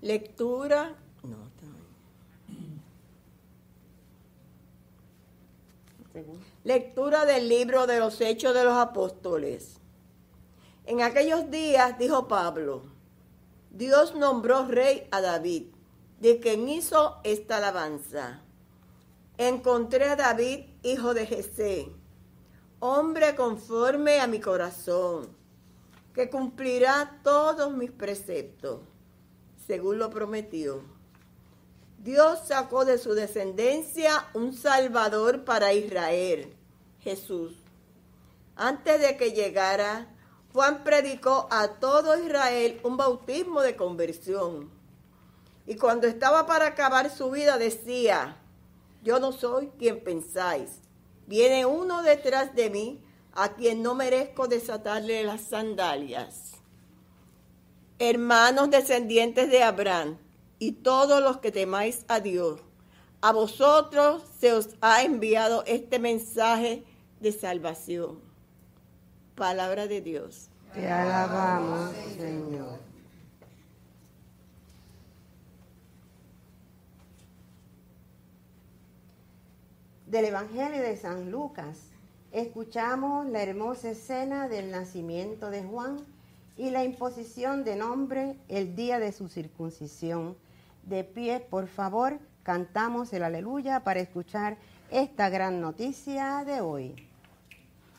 Lectura, no, lectura del libro de los Hechos de los Apóstoles. En aquellos días dijo Pablo: Dios nombró rey a David, de quien hizo esta alabanza. Encontré a David, hijo de Jesé, hombre conforme a mi corazón, que cumplirá todos mis preceptos, según lo prometió. Dios sacó de su descendencia un Salvador para Israel, Jesús. Antes de que llegara, Juan predicó a todo Israel un bautismo de conversión. Y cuando estaba para acabar su vida decía: yo no soy quien pensáis. Viene uno detrás de mí, a quien no merezco desatarle las sandalias. Hermanos descendientes de Abraham, y todos los que temáis a Dios, a vosotros se os ha enviado este mensaje de salvación. Palabra de Dios. Te alabamos, Señor. Del Evangelio de San Lucas, escuchamos la hermosa escena del nacimiento de Juan y la imposición de nombre el día de su circuncisión. De pie, por favor, cantamos el aleluya para escuchar esta gran noticia de hoy.